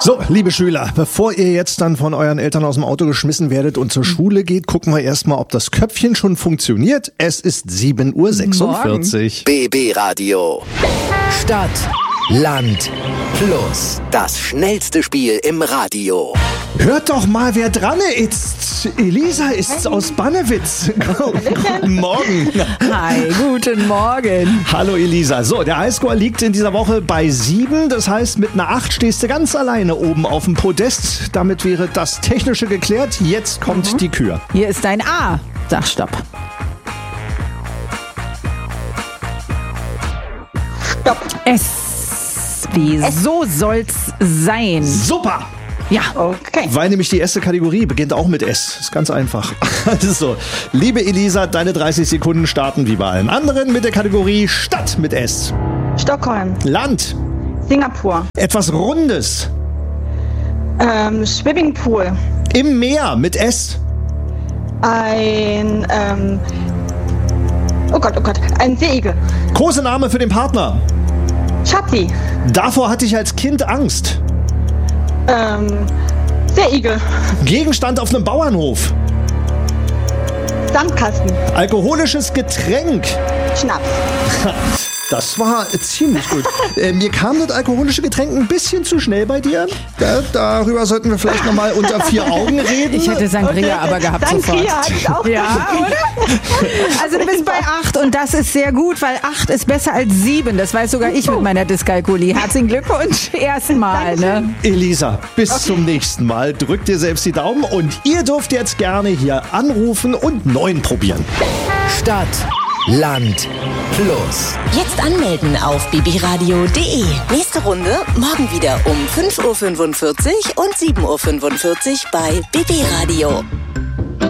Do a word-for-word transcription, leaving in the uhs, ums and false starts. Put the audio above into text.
So, liebe Schüler, bevor ihr jetzt dann von euren Eltern aus dem Auto geschmissen werdet und zur Schule geht, gucken wir erstmal, ob das Köpfchen schon funktioniert. Es ist sieben Uhr sechsundvierzig. B B Radio. Stadt, Land, Plus. Das schnellste Spiel im Radio. Hört doch mal, wer dran ist. Elisa ist aus Bannewitz. Guten Morgen. Hi, guten Morgen. Hallo Elisa. So, der Highscore liegt in dieser Woche bei sieben. Das heißt, mit einer acht stehst du ganz alleine oben auf dem Podest. Damit wäre das Technische geklärt. Jetzt kommt mhm. die Kür. Hier ist dein A. Sag Stopp. Stopp. S. Wie so soll's sein. Super. Ja. Okay. Weil nämlich die erste Kategorie beginnt auch mit S. Ist ganz einfach. Also, liebe Elisa, deine dreißig Sekunden starten wie bei allen anderen mit der Kategorie Stadt mit S. Stockholm. Land. Singapur. Etwas Rundes. Ähm, Swimmingpool. Im Meer mit S. Ein, ähm, oh Gott, oh Gott, ein Seeigel. Großer Name für den Partner. Schatzi. Davor hatte ich als Kind Angst. Ähm, Seeigel. Gegenstand auf einem Bauernhof. Sandkasten. Alkoholisches Getränk. Schnaps. Das war ziemlich gut. äh, mir kam das alkoholische Getränk ein bisschen zu schnell bei dir. Da, darüber sollten wir vielleicht nochmal unter vier Augen reden. Ich hätte Sangria Okay. aber gehabt Sangria sofort. hatte ich auch. Ja, oder? Also du bist bei acht und das ist sehr gut, weil acht ist besser als sieben. Das weiß sogar ich mit meiner Dyskalkulie. Herzlichen Glückwunsch erstmal. Ne? Elisa, bis zum nächsten Mal. Drückt dir selbst die Daumen und ihr dürft jetzt gerne hier anrufen und neun probieren. Stadt, Land, Plus. Jetzt anmelden auf b b radio punkt d e. Nächste Runde morgen wieder um fünf Uhr fünfundvierzig und sieben Uhr fünfundvierzig bei B B Radio.